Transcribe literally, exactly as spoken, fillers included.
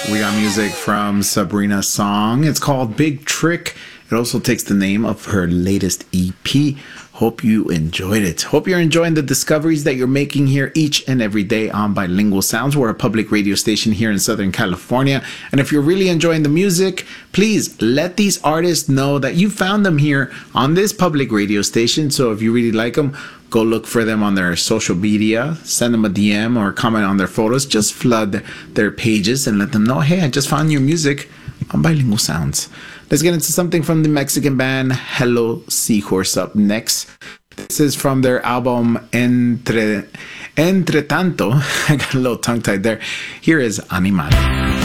We got music from Sabrina Song. It's called Big Trick. It also takes the name of her latest E P. Hope you enjoyed it. Hope you're enjoying the discoveries that you're making here each and every day on Bilingual Sounds. We're a public radio station here in Southern California. And if you're really enjoying the music, please let these artists know that you found them here on this public radio station. So if you really like them, go look for them on their social media, send them a D M or comment on their photos. Just flood their pages and let them know, hey, I just found your music on Bilingual Sounds. Let's get into something from the Mexican band Hello Seahorse up next. This is from their album Entre, Entre Tanto. I got a little tongue-tied there. Here is Animal.